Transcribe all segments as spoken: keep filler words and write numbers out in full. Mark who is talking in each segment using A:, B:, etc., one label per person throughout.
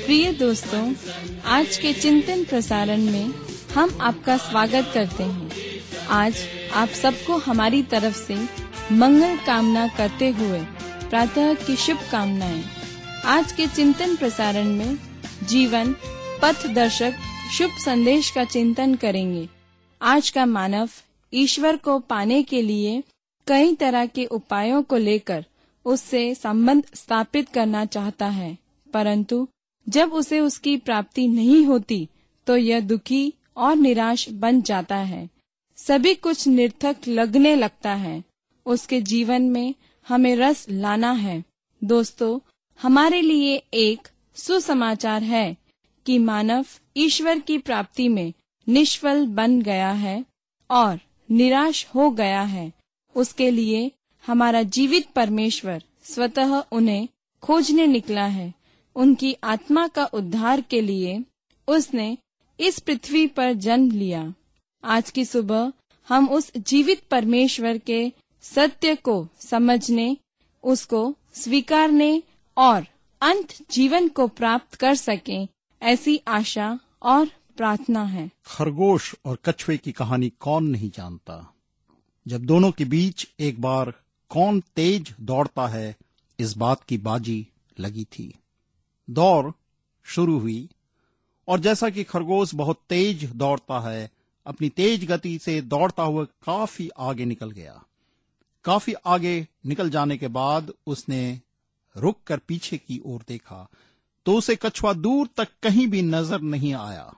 A: प्रिय दोस्तों, आज के चिंतन प्रसारण में हम आपका स्वागत करते हैं। आज आप सबको हमारी तरफ से मंगल कामना करते हुए प्रातः की शुभकामनाएं। आज के चिंतन प्रसारण में जीवन पथ दर्शक शुभ संदेश का चिंतन करेंगे। आज का मानव ईश्वर को पाने के लिए कई तरह के उपायों को लेकर उससे संबंध स्थापित करना चाहता है, परंतु जब उसे उसकी प्राप्ति नहीं होती तो यह दुखी और निराश बन जाता है। सभी कुछ निरर्थक लगने लगता है। उसके जीवन में हमें रस लाना है। दोस्तों, हमारे लिए एक सुसमाचार है कि मानव ईश्वर की प्राप्ति में निष्फल बन गया है और निराश हो गया है। उसके लिए हमारा जीवित परमेश्वर स्वतः उन्हें खोजने निकला है। उनकी आत्मा का उद्धार के लिए उसने इस पृथ्वी पर जन्म लिया। आज की सुबह हम उस जीवित परमेश्वर के सत्य को समझने, उसको स्वीकारने और अंत जीवन को प्राप्त कर सकें, ऐसी आशा और प्रार्थना है।
B: खरगोश और कछुए की कहानी कौन नहीं जानता। जब दोनों के बीच एक बार कौन तेज दौड़ता है, इस बात की बाजी लगी थी। दौड़ शुरू हुई और जैसा कि खरगोश बहुत तेज दौड़ता है, अपनी तेज गति से दौड़ता हुआ काफी आगे निकल गया। काफी आगे निकल जाने के बाद उसने रुक कर पीछे की ओर देखा तो उसे कछुआ दूर तक कहीं भी नजर नहीं आया।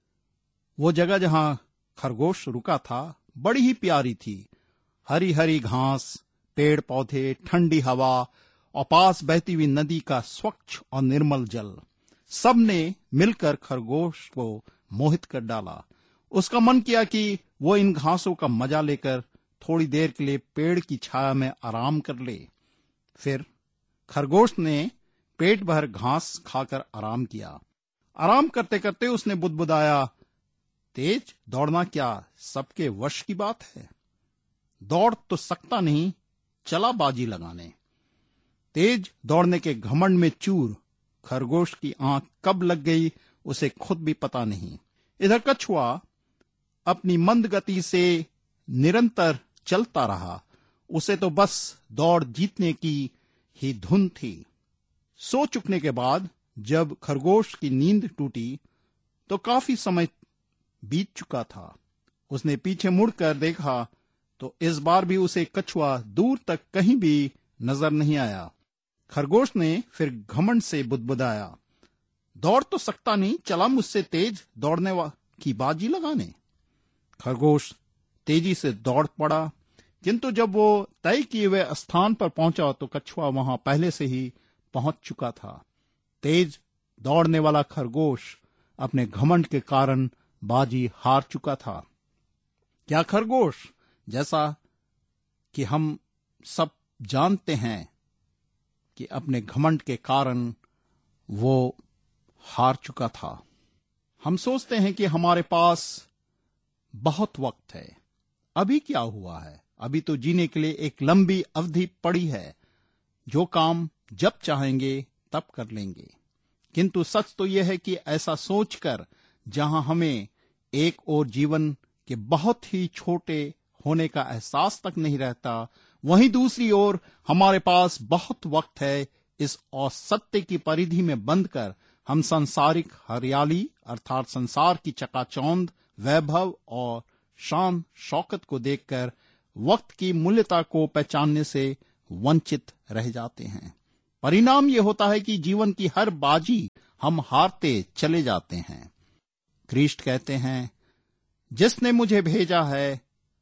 B: वो जगह जहां खरगोश रुका था बड़ी ही प्यारी थी। हरी हरी घास, पेड़ पौधे, ठंडी हवा और पास बहती हुई नदी का स्वच्छ और निर्मल जल, सब ने मिलकर खरगोश को मोहित कर डाला। उसका मन किया कि वो इन घासों का मजा लेकर थोड़ी देर के लिए पेड़ की छाया में आराम कर ले। फिर खरगोश ने पेट भर घास खाकर आराम किया। आराम करते करते उसने बुदबुदाया, तेज दौड़ना क्या सबके वश की बात है? दौड़ तो सकता नहीं, चला बाजी लगाने। तेज दौड़ने के घमंड में चूर खरगोश की आंख कब लग गई उसे खुद भी पता नहीं। इधर कछुआ अपनी मंद गति से निरंतर चलता रहा। उसे तो बस दौड़ जीतने की ही धुन थी। सो चुकने के बाद जब खरगोश की नींद टूटी तो काफी समय बीत चुका था। उसने पीछे मुड़कर देखा तो इस बार भी उसे कछुआ दूर तक कहीं भी नजर नहीं आया। खरगोश ने फिर घमंड से बुदबुदाया, दौड़ तो सकता नहीं, चला मुझसे तेज दौड़ने की बाजी लगाने। खरगोश तेजी से दौड़ पड़ा, किंतु जब वो तय किए हुए स्थान पर पहुंचा तो कछुआ वहां पहले से ही पहुंच चुका था। तेज दौड़ने वाला खरगोश अपने घमंड के कारण बाजी हार चुका था। क्या खरगोश, जैसा कि हम सब जानते हैं कि अपने घमंड के कारण वो हार चुका था। हम सोचते हैं कि हमारे पास बहुत वक्त है, अभी क्या हुआ है, अभी तो जीने के लिए एक लंबी अवधि पड़ी है, जो काम जब चाहेंगे तब कर लेंगे। किंतु सच तो यह है कि ऐसा सोचकर जहां हमें एक और जीवन के बहुत ही छोटे होने का एहसास तक नहीं रहता, वहीं दूसरी ओर हमारे पास बहुत वक्त है। इस औसत्य की परिधि में बंधकर हम सांसारिक हरियाली अर्थात संसार की चकाचौंध, वैभव और शान शौकत को देखकर वक्त की मूल्यता को पहचानने से वंचित रह जाते हैं। परिणाम यह होता है कि जीवन की हर बाजी हम हारते चले जाते हैं। ख्रीष्ट कहते हैं, जिसने मुझे भेजा है,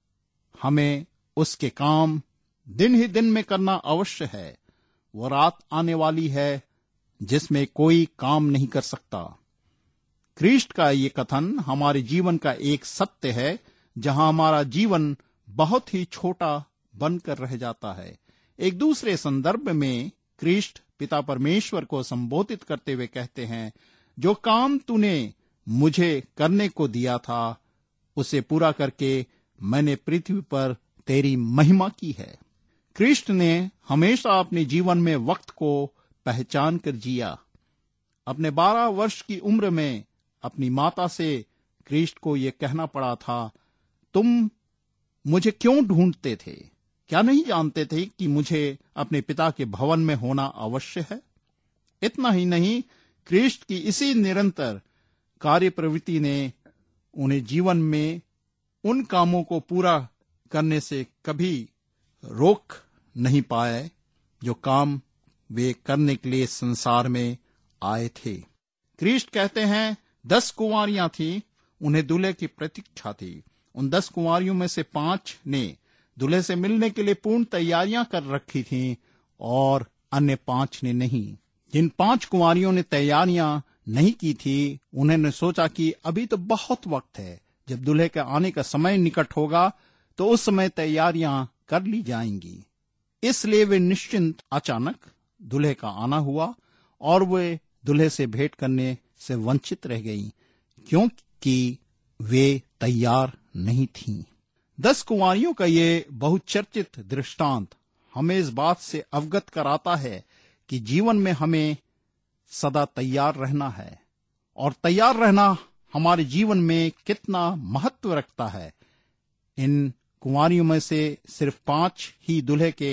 B: हमें उसके काम दिन ही दिन में करना अवश्य है। वो रात आने वाली है जिसमें कोई काम नहीं कर सकता। ख्रीष्ट का ये कथन हमारे जीवन का एक सत्य है, जहां हमारा जीवन बहुत ही छोटा बनकर रह जाता है। एक दूसरे संदर्भ में ख्रीष्ट पिता परमेश्वर को संबोधित करते हुए कहते हैं, जो काम तूने मुझे करने को दिया था उसे पूरा करके मैंने पृथ्वी पर तेरी महिमा की है। ख्रीष्ट ने हमेशा अपने जीवन में वक्त को पहचान कर जिया। अपने बारह वर्ष की उम्र में अपनी माता से क्रिस्ट को यह कहना पड़ा था, तुम मुझे क्यों ढूंढते थे? क्या नहीं जानते थे कि मुझे अपने पिता के भवन में होना अवश्य है? इतना ही नहीं, क्रिस्ट की इसी निरंतर कार्य प्रवृत्ति ने उन्हें जीवन में उन कामों को पूरा करने से कभी रोक नहीं पाए जो काम वे करने के लिए संसार में आए थे। क्रिस्ट कहते हैं, दस कुंवारियां थीं, उन्हें दूल्हे की प्रतीक्षा थी। उन दस कुंवारियों में से पांच ने दूल्हे से मिलने के लिए पूर्ण तैयारियां कर रखी थीं और अन्य पांच ने नहीं। जिन पांच कुंवारियों ने तैयारियां नहीं की थी, उन्होंने सोचा कि अभी तो बहुत वक्त है, जब दूल्हे के आने का समय निकट होगा तो उस समय तैयारियां कर ली जाएंगी। इसलिए वे निश्चिंत अचानक दूल्हे का आना हुआ और वे दूल्हे से भेंट करने से वंचित रह गईं, क्योंकि वे तैयार नहीं थीं। दस कुंवारियों का ये बहुचर्चित दृष्टांत हमें इस बात से अवगत कराता है कि जीवन में हमें सदा तैयार रहना है, और तैयार रहना हमारे जीवन में कितना महत्व रखता है। इन कुंवारियों में से सिर्फ पांच ही दूल्हे के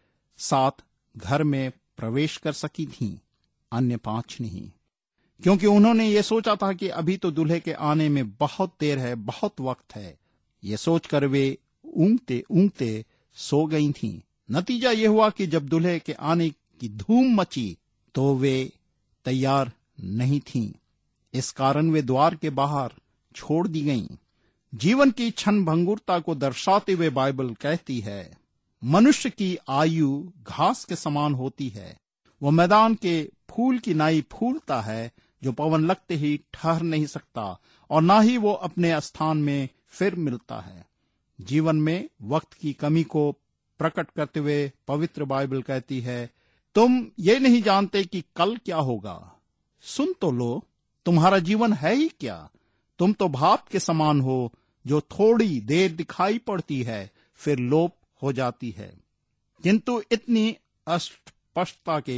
B: साथ घर में प्रवेश कर सकी थीं, अन्य पांच नहीं, क्योंकि उन्होंने ये सोचा था कि अभी तो दूल्हे के आने में बहुत देर है, बहुत वक्त है। ये सोचकर वे ऊँघते ऊँघते सो गई थीं। नतीजा ये हुआ कि जब दूल्हे के आने की धूम मची तो वे तैयार नहीं थीं। इस कारण वे द्वार के बाहर छोड़ दी गईं। जीवन की क्षण भंगुरता को दर्शाते हुए बाइबल कहती है, मनुष्य की आयु घास के समान होती है, वो मैदान के फूल की नाई फूलता है, जो पवन लगते ही ठहर नहीं सकता और ना ही वो अपने स्थान में फिर मिलता है। जीवन में वक्त की कमी को प्रकट करते हुए पवित्र बाइबल कहती है, तुम ये नहीं जानते कि कल क्या होगा। सुन तो लो, तुम्हारा जीवन है ही क्या? तुम तो भाप के समान हो, जो थोड़ी देर दिखाई पड़ती है फिर लोप हो जाती है। किंतु इतनी अस्पष्टता के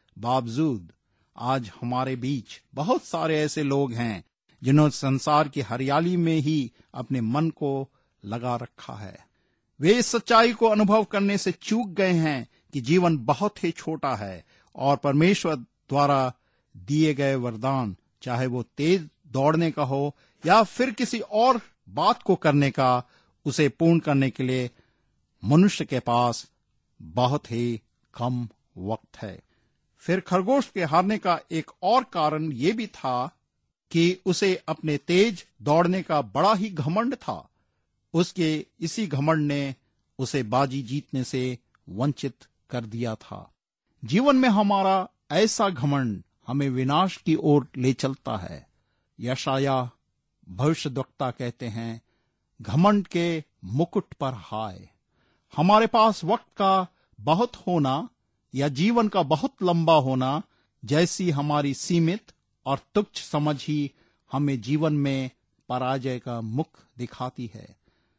B: बावजूद आज हमारे बीच बहुत सारे ऐसे लोग हैं जिन्होंने संसार की हरियाली में ही अपने मन को लगा रखा है। वे इस सच्चाई को अनुभव करने से चूक गए हैं कि जीवन बहुत ही छोटा है और परमेश्वर द्वारा दिए गए वरदान, चाहे वो तेज दौड़ने का हो या फिर किसी और बात को करने का, उसे पूर्ण करने के लिए मनुष्य के पास बहुत ही कम वक्त है। फिर खरगोश के हारने का एक और कारण यह भी था कि उसे अपने तेज दौड़ने का बड़ा ही घमंड था। उसके इसी घमंड ने उसे बाजी जीतने से वंचित कर दिया था। जीवन में हमारा ऐसा घमंड हमें विनाश की ओर ले चलता है। यशाया भविष्यद्वक्ता कहते हैं, घमंड के मुकुट पर हाय। हमारे पास वक्त का बहुत होना या जीवन का बहुत लंबा होना जैसी हमारी सीमित और तुच्छ समझ ही हमें जीवन में पराजय का मुख दिखाती है।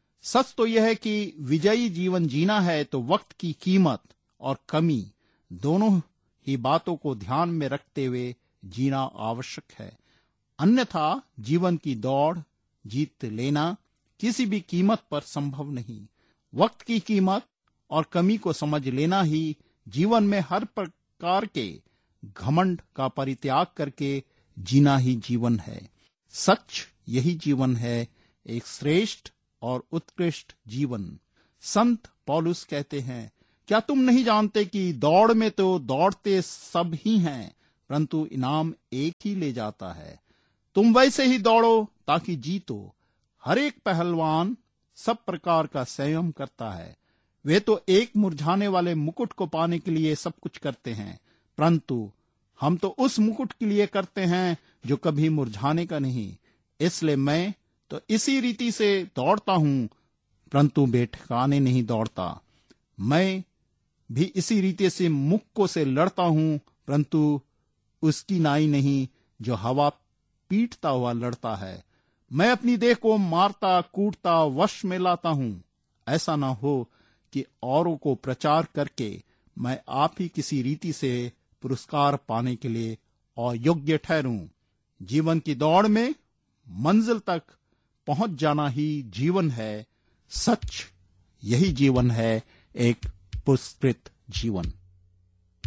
B: सच तो यह है कि विजयी जीवन जीना है तो वक्त की कीमत और कमी दोनों ही बातों को ध्यान में रखते हुए जीना आवश्यक है। अन्यथा जीवन की दौड़ जीत लेना किसी भी कीमत पर संभव नहीं। वक्त की कीमत और कमी को समझ लेना ही जीवन में हर प्रकार के घमंड का परित्याग करके जीना ही जीवन है। सच यही जीवन है, एक श्रेष्ठ और उत्कृष्ट जीवन। संत पौलुस कहते हैं, क्या तुम नहीं जानते कि दौड़ में तो दौड़ते सब ही हैं, परंतु इनाम एक ही ले जाता है। तुम वैसे ही दौड़ो ताकि जीतो। हर एक पहलवान सब प्रकार का संयम करता है। वे तो एक मुरझाने वाले मुकुट को पाने के लिए सब कुछ करते हैं, परंतु हम तो उस मुकुट के लिए करते हैं जो कभी मुरझाने का नहीं। इसलिए मैं तो इसी रीति से दौड़ता हूं, परंतु बेठिकाने नहीं दौड़ता। मैं भी इसी रीति से मुक्कों से लड़ता हूं, परंतु उसकी नाई नहीं जो हवा पीटता हुआ लड़ता है। मैं अपनी देह को मारता कूटता वश में लाता हूं। ऐसा ना हो कि औरों को प्रचार करके मैं आप ही किसी रीति से पुरस्कार पाने के लिए और योग्य ठहरूं। जीवन की दौड़ में मंजिल तक पहुंच जाना ही जीवन है। सच यही जीवन है, एक पुरस्कृत जीवन।